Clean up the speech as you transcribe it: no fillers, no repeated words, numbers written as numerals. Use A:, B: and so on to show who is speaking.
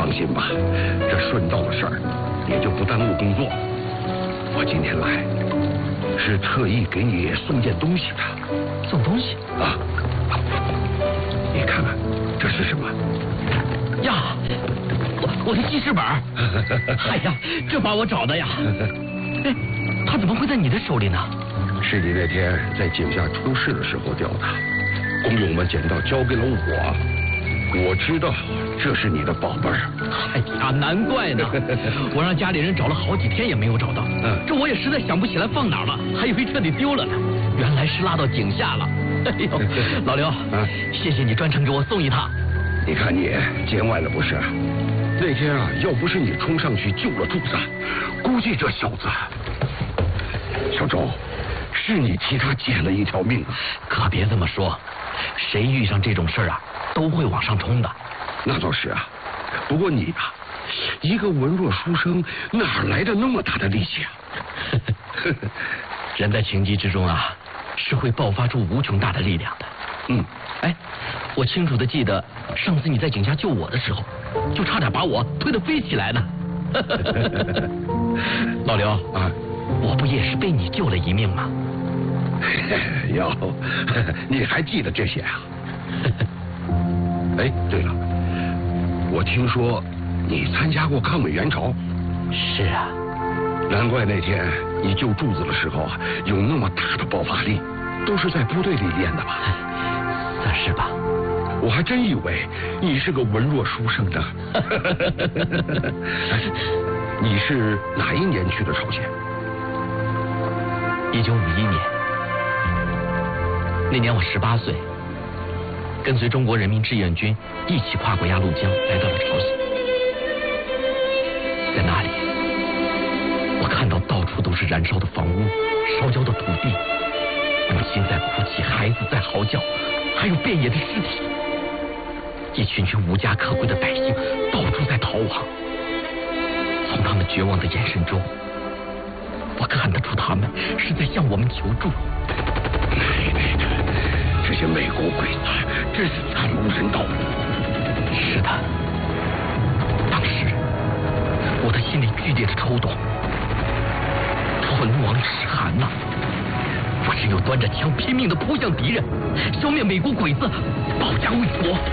A: 放心吧，这顺道的事儿也就不耽误工作。我今天来是特意给你送件东西的。
B: 送东西
A: 啊？你看看这是什么？
B: 呀，我的记事本。哎呀，这把我找的呀。哎，他怎么会在你的手里呢？
A: 是你那天在井下出事的时候掉的，工友们捡到交给了我。我知道这是你的宝贝儿。
B: 哎呀，难怪呢！我让家里人找了好几天也没有找到。这我也实在想不起来放哪儿了，还以为彻底丢了呢。原来是拉到井下了。哎呦，老刘，谢谢你专程给我送一趟。
A: 你看你见外了不是？那天啊，要不是你冲上去救了柱子，估计这小子，小周，是你替他捡了一条命啊！
B: 可别这么说，谁遇上这种事儿啊，都会往上冲的。
A: 那倒是啊，不过你啊，一个文弱书生，哪来的那么大的力气啊？
B: 人在情急之中啊，是会爆发出无穷大的力量的。哎，我清楚的记得，上次你在井下救我的时候，就差点把我推得飞起来呢。老刘
A: 啊，
B: 我不也是被你救了一命吗？
A: 哟，你还记得这些啊？哎，对了，我听说你参加过抗美援朝。
B: 是啊，
A: 难怪那天你救柱子的时候啊，有那么大的爆发力，都是在部队里练的吧？
B: 算是吧。
A: 我还真以为你是个文弱书生呢。你是哪一年去的朝鲜
B: ？1951年。那年我18岁，跟随中国人民志愿军一起跨过鸭绿江，来到了朝鲜。在那里，我看到到处都是燃烧的房屋、烧焦的土地，母亲在哭泣，孩子在嚎叫，还有遍野的尸体。一群群无家可归的百姓到处在逃亡。从他们绝望的眼神中，我看得出他们是在向我们求助。
A: 这些美国鬼子真是惨无人道。
B: 是的，当时我的心里剧烈的抽动，唇亡齿寒呐！我只有端着枪拼命地扑向敌人，消灭美国鬼子，保家卫国。